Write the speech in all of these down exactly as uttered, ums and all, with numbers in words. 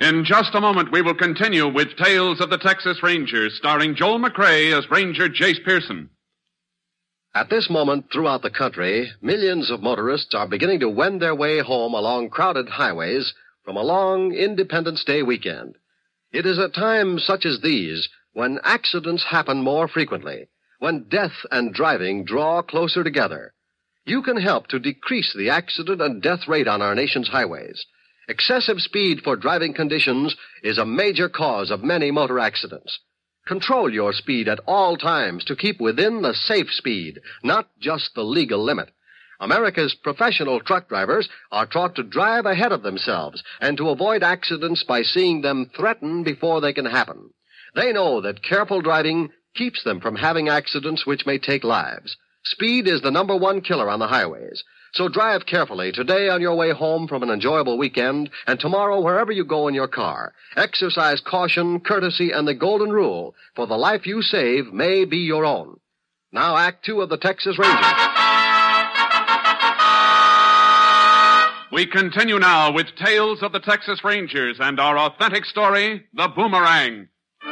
In just a moment, we will continue with Tales of the Texas Rangers, starring Joel McCrea as Ranger Jace Pearson. At this moment, throughout the country, millions of motorists are beginning to wend their way home along crowded highways from a long Independence Day weekend. It is at times such as these when accidents happen more frequently, when death and driving draw closer together. You can help to decrease the accident and death rate on our nation's highways. Excessive speed for driving conditions is a major cause of many motor accidents. Control your speed at all times to keep within the safe speed, not just the legal limit. America's professional truck drivers are taught to drive ahead of themselves and to avoid accidents by seeing them threaten before they can happen. They know that careful driving keeps them from having accidents which may take lives. Speed is the number one killer on the highways. So drive carefully today on your way home from an enjoyable weekend, and tomorrow wherever you go in your car. Exercise caution, courtesy, and the golden rule, for the life you save may be your own. Now, Act Two of the Texas Rangers. We continue now with Tales of the Texas Rangers and our authentic story, The Boomerang.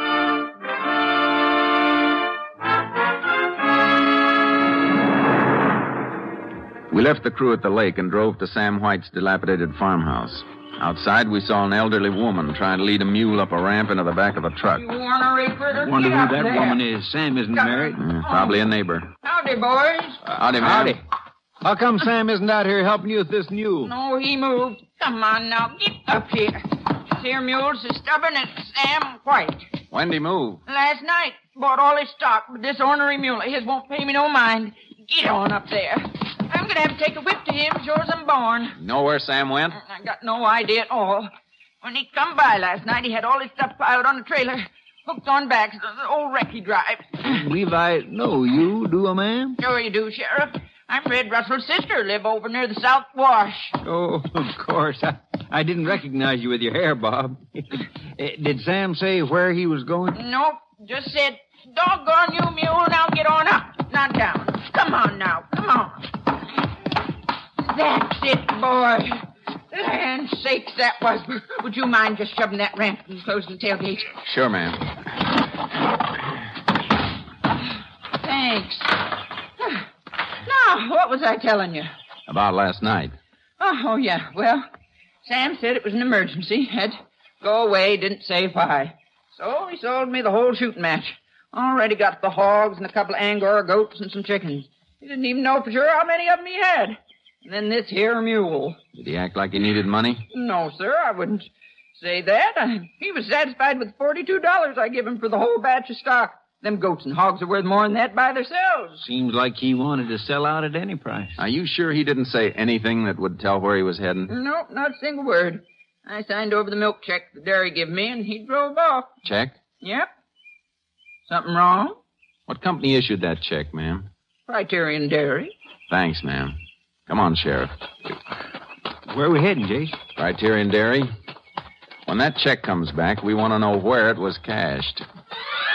We left the crew at the lake and drove to Sam White's dilapidated farmhouse. Outside, we saw an elderly woman trying to lead a mule up a ramp into the back of a truck. You ornery critter, Wonder get who up that there. woman is. Sam isn't married. Mm, probably a neighbor. Howdy, boys. Uh, howdy, ma'am. Howdy. How come Sam isn't out here helping you with this mule? No, he moved. Come on now, get up here. This here mule's as stubborn as Sam White. When'd he move? Last night, bought all his stock, but this ornery mule of his won't pay me no mind. Get on up there. I'm going to have to take a whip to him, sure as I'm born. Know where Sam went? I got no idea at all. When he come by last night, he had all his stuff piled on the trailer, hooked on back, the old wreck he drives. I believe I know you, do I, ma'am? Sure you do, Sheriff. I'm Red Russell's sister, live over near the South Wash. Oh, of course. I, I didn't recognize you with your hair, Bob. Did Sam say where he was going? Nope, just said, doggone you, mule, now get on up, not down. Come on now, come on. That's it, boy. Land sakes, that was. Would you mind just shoving that ramp and closing the tailgate? Sure, ma'am. Thanks. Now, what was I telling you? About last night. Oh, oh, yeah. Well, Sam said it was an emergency. Had to go away, didn't say why. So he sold me the whole shooting match. Already got the hogs and a couple of Angora goats and some chickens. He didn't even know for sure how many of them he had. And then this here mule. Did he act like he needed money? No, sir, I wouldn't say that. I, he was satisfied with forty-two dollars I give him for the whole batch of stock. Them goats and hogs are worth more than that by themselves. Seems like he wanted to sell out at any price. Are you sure he didn't say anything that would tell where he was heading? Nope, not a single word. I signed over the milk check the dairy give me, and he drove off. Check? Yep. Something wrong? What company issued that check, ma'am? Criterion Dairy. Thanks, ma'am. Come on, Sheriff. Where are we heading, Jace? Criterion Dairy. When that check comes back, we want to know where it was cashed.